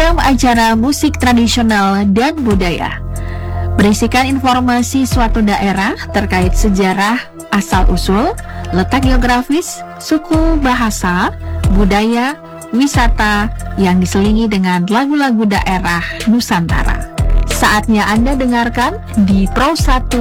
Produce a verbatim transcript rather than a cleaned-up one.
beragam acara musik tradisional dan budaya. Berisikan informasi suatu daerah terkait sejarah, asal-usul, letak geografis, suku, bahasa, budaya, wisata yang diselingi dengan lagu-lagu daerah Nusantara. Saatnya Anda dengarkan di Pro satu